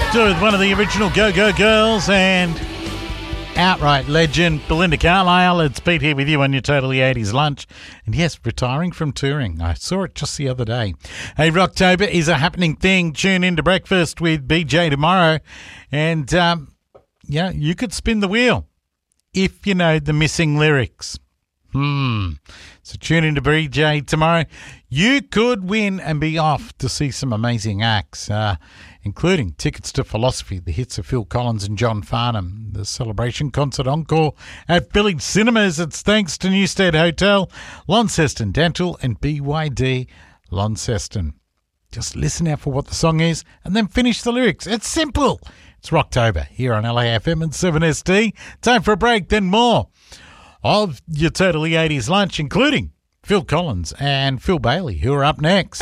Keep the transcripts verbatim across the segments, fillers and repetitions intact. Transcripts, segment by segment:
With one of the original Go-Go Girls and outright legend Belinda Carlisle. It's Pete here with you on your Totally eighties lunch. And yes, retiring from touring. I saw it just the other day. Hey, Rocktober is a happening thing. Tune in to Breakfast with B J tomorrow. And, um, yeah, you could spin the wheel if you know the missing lyrics. Hmm. So tune in to B J tomorrow. You could win and be off to see some amazing acts, uh, including tickets to Philosophy, the hits of Phil Collins and John Farnham, the Celebration Concert Encore at Village Cinemas. It's thanks to Newstead Hotel, Launceston Dental and B Y D Launceston. Just listen out for what the song is and then finish the lyrics. It's simple. It's Rocktober here on L A F M and seven S D. Time for a break, then more of your Totally eighties lunch, including Phil Collins and Phil Bailey, who are up next.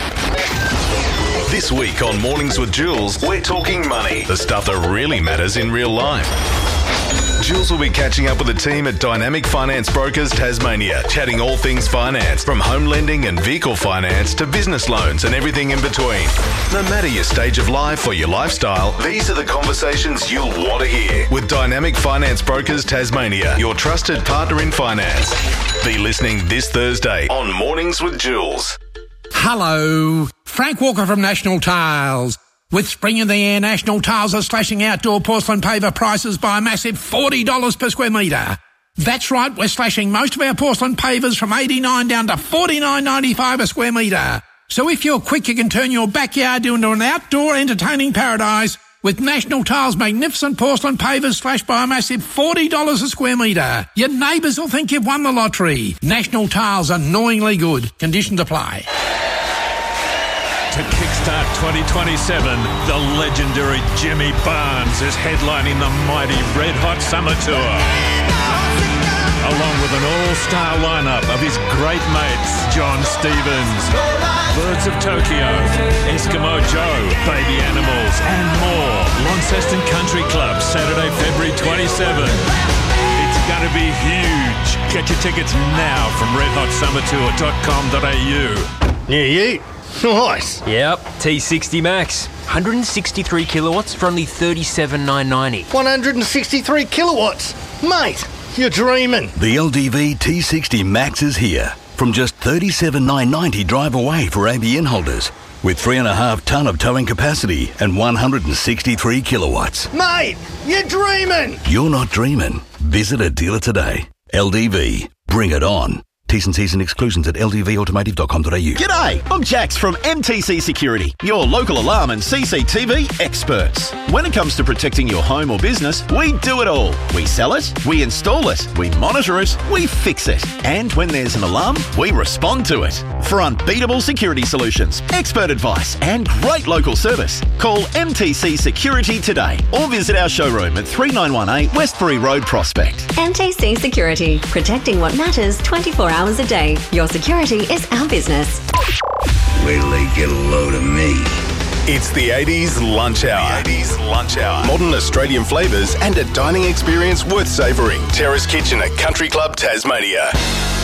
This week on Mornings with Jules, we're talking money, the stuff that really matters in real life. Jules will be catching up with the team at Dynamic Finance Brokers Tasmania, chatting all things finance, from home lending and vehicle finance to business loans and everything in between. No matter your stage of life or your lifestyle, these are the conversations you'll want to hear with Dynamic Finance Brokers Tasmania, your trusted partner in finance. Be listening this Thursday on Mornings with Jules. Hello, Frank Walker from National Tiles. With spring in the air, National Tiles are slashing outdoor porcelain paver prices by a massive forty dollars per square metre. That's right, we're slashing most of our porcelain pavers from eighty-nine dollars down to forty-nine ninety-five a square metre. So if you're quick, you can turn your backyard into an outdoor entertaining paradise with National Tiles' magnificent porcelain pavers slashed by a massive forty dollars a square metre. Your neighbours will think you've won the lottery. National Tiles, annoyingly good. Conditions apply. To kickstart twenty twenty-seven, the legendary Jimmy Barnes is headlining the mighty Red Hot Summer Tour. Along with an all-star lineup of his great mates, John Stevens, Birds of Tokyo, Eskimo Joe, Baby Animals, and more. Launceston Country Club, Saturday, February twenty-seventh. It's going to be huge. Get your tickets now from red hot summer tour dot com dot a u. Yeah, yeah. Nice. Yep, T sixty Max. one hundred sixty-three kilowatts for only thirty-seven thousand nine hundred ninety. one hundred sixty-three kilowatts. Mate, you're dreaming. The L D V T sixty Max is here. From just thirty-seven thousand nine hundred ninety drive away for A B N holders. With three and a half tonne of towing capacity and one hundred sixty-three kilowatts. Mate, you're dreaming. You're not dreaming. Visit a dealer today. L D V. Bring it on. T's and C's and exclusions at l d v automotive dot com dot a u. G'day, I'm Jax from M T C Security, your local alarm and C C T V experts. When it comes to protecting your home or business, we do it all. We sell it, we install it, we monitor it, we fix it. And when there's an alarm, we respond to it. For unbeatable security solutions, expert advice and great local service, call M T C Security today or visit our showroom at three nine one eight Westbury Road, Prospect. M T C Security, protecting what matters twenty-four hours a day. Your security is our business. Wait till they get a load of me. It's the eighties Lunch Hour. The eighties Lunch Hour. Modern Australian flavours and a dining experience worth savouring. Terrace Kitchen at Country Club Tasmania.